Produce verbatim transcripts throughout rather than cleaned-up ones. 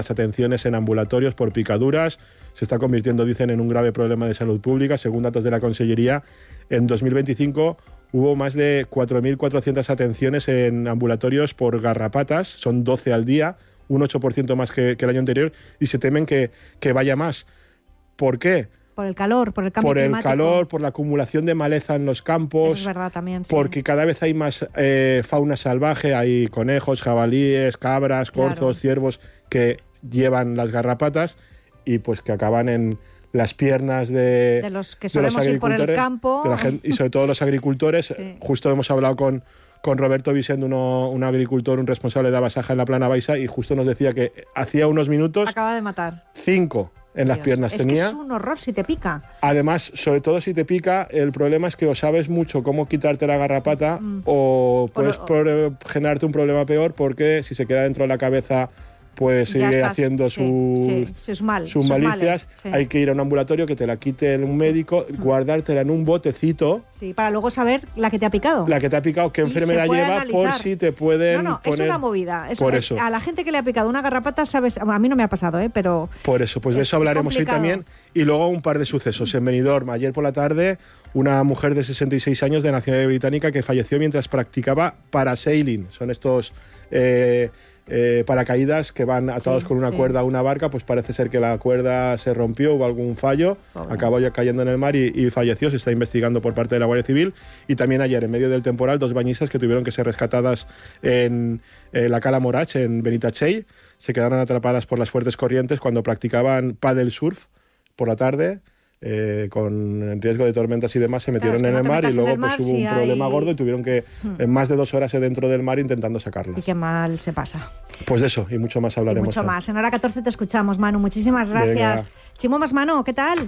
Las atenciones en ambulatorios por picaduras se está convirtiendo, dicen, en un grave problema de salud pública. Según datos de la Consellería, en dos mil veinticinco hubo más de cuatro mil cuatrocientas atenciones en ambulatorios por garrapatas, son doce al día, un ocho por ciento más que, que el año anterior, y se temen que, que vaya más. ¿Por qué? Por el calor, por el cambio por climático. Por el calor, por la acumulación de maleza en los campos. Eso es verdad también, sí. Porque cada vez hay más eh, fauna salvaje, hay conejos, jabalíes, cabras, corzos, claro. ciervos que llevan las garrapatas y pues que acaban en las piernas de, de los que solemos ir por el campo. De la gente, y sobre todo los agricultores. Sí. Justo hemos hablado con, con Roberto Vicente, uno, un agricultor, un responsable de Abasaja en la Plana Baixa, y justo nos decía que hacía unos minutos... Acaba de matar. Cinco en Dios. Las piernas es tenía. Es que es un horror si te pica. Además, sobre todo si te pica, el problema es que o sabes mucho cómo quitarte la garrapata mm. o puedes o, o, generarte un problema peor, porque si se queda dentro de la cabeza... pues sigue estás, haciendo sí, sus, sí, sus, mal, sus sus malicias. Males, sí. Hay que ir a un ambulatorio, que te la quite un médico, mm. guardártela en un botecito. Sí, para luego saber la que te ha picado. La que te ha picado, qué enfermedad lleva, analizar. Por si te pueden No, no, poner... es una movida. Es, por eso. A la gente que le ha picado una garrapata, sabes, a mí no me ha pasado, ¿eh? Pero... Por eso, pues es, de eso hablaremos hoy también. Y luego un par de sucesos. En Benidorm, ayer por la tarde, una mujer de sesenta y seis años de nacionalidad británica que falleció mientras practicaba parasailing. Son estos... Eh, Eh, paracaídas que van atados sí, con una sí. cuerda a una barca. Pues parece ser que la cuerda se rompió, hubo algún fallo, Pobre. acabó ya cayendo en el mar y, y falleció. Se está investigando por parte de la Guardia Civil. Y también ayer, en medio del temporal, dos bañistas que tuvieron que ser rescatadas en eh, la Cala Morach, en Benitatxell, se quedaron atrapadas por las fuertes corrientes cuando practicaban paddle surf por la tarde. Eh, con riesgo de tormentas y demás, se metieron claro, es que en no el mar y luego mar, pues, hubo si un problema hay... gordo y tuvieron que hmm. en más de dos horas dentro del mar intentando sacarlas. Y qué mal se pasa. Pues de eso y mucho más hablaremos. Y mucho más. En hora catorce te escuchamos, Manu. Muchísimas gracias. Venga. Chimomas, Manu, ¿qué tal?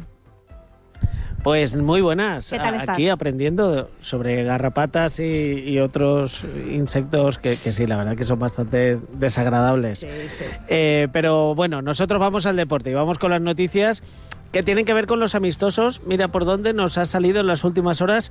Pues muy buenas. ¿Qué tal estás? Aquí aprendiendo sobre garrapatas y, y otros insectos que, que sí, la verdad que son bastante desagradables. Sí, sí. Eh, pero bueno, nosotros vamos al deporte y vamos con las noticias que tienen que ver con los amistosos. Mira por dónde nos ha salido en las últimas horas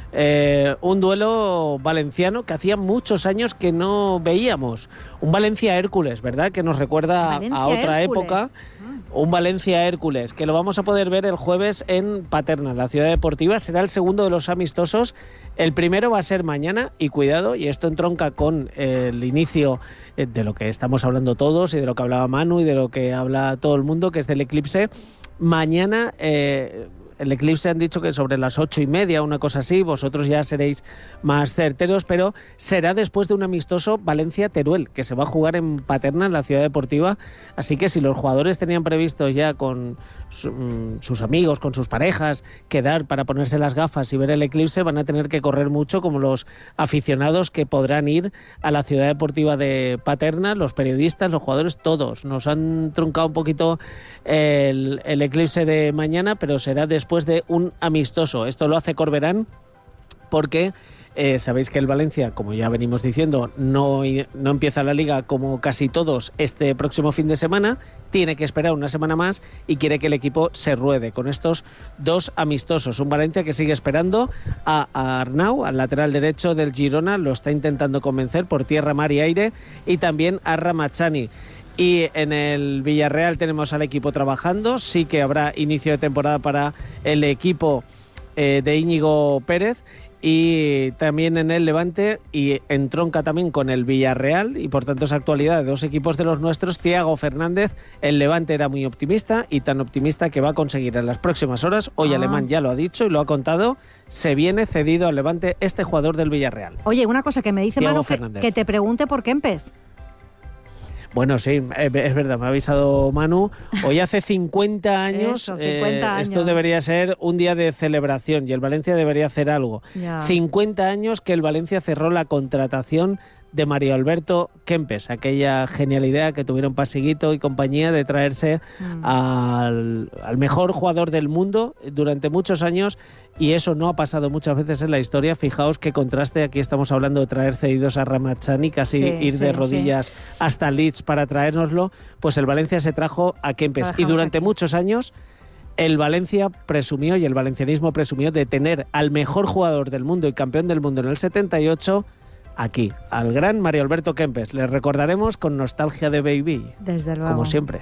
eh, un duelo valenciano que hacía muchos años que no veíamos. Un Valencia-Hércules, ¿verdad? Que nos recuerda Valencia a otra Hércules. época. Un Valencia-Hércules, que lo vamos a poder ver el jueves en Paterna, la ciudad deportiva. Será el segundo de los amistosos. El primero va a ser mañana, y cuidado, y esto entronca con el inicio de lo que estamos hablando todos y de lo que hablaba Manu y de lo que habla todo el mundo, que es del eclipse. Mañana eh, el eclipse han dicho que sobre las ocho y media, una cosa así. Vosotros ya seréis más certeros, pero será después de un amistoso Valencia-Teruel, que se va a jugar en Paterna, en la ciudad deportiva. Así que si los jugadores tenían previsto ya con su, mm, sus amigos, con sus parejas, quedar para ponerse las gafas y ver el eclipse, van a tener que correr mucho, como los aficionados que podrán ir a la ciudad deportiva de Paterna, los periodistas, los jugadores, todos. Nos han truncado un poquito el, el eclipse de mañana, pero será después de un amistoso. Esto lo hace Corberán porque eh, sabéis que el Valencia, como ya venimos diciendo, no, no empieza la Liga como casi todos este próximo fin de semana, tiene que esperar una semana más y quiere que el equipo se ruede con estos dos amistosos. Un Valencia que sigue esperando a, a Arnau, al lateral derecho del Girona, lo está intentando convencer por tierra, mar y aire, y también a Ramachani. Y en el Villarreal tenemos al equipo trabajando. Sí que habrá inicio de temporada para el equipo eh, de Íñigo Pérez, y también en el Levante, y entronca también con el Villarreal, y por tanto es actualidad de dos equipos de los nuestros. Thiago Fernández, el Levante era muy optimista, y tan optimista que va a conseguir en las próximas horas, hoy ah. Alemán ya lo ha dicho y lo ha contado, se viene cedido al Levante este jugador del Villarreal. Oye, una cosa que me dice Thiago Manu, que, que te pregunte por Kempes. Bueno, sí, es verdad, me ha avisado Manu. Hoy hace cincuenta años, Eso, cincuenta eh, años. Esto debería ser un día de celebración y el Valencia debería hacer algo. Ya. cincuenta años que el Valencia cerró la contratación de Mario Alberto Kempes, aquella genial idea que tuvieron Pasiguito y compañía de traerse mm. al, al mejor jugador del mundo durante muchos años, y eso no ha pasado muchas veces en la historia. Fijaos qué contraste, aquí estamos hablando de traer cedidos a Ramachani, casi sí, ir sí, de rodillas sí. hasta Leeds para traérnoslo. Pues el Valencia se trajo a Kempes, y durante aquí. muchos años el Valencia presumió, y el valencianismo presumió, de tener al mejor jugador del mundo y campeón del mundo en el setenta y ocho, aquí, al gran Mario Alberto Kempes. Les recordaremos con nostalgia de Baby. Desde luego. Como siempre.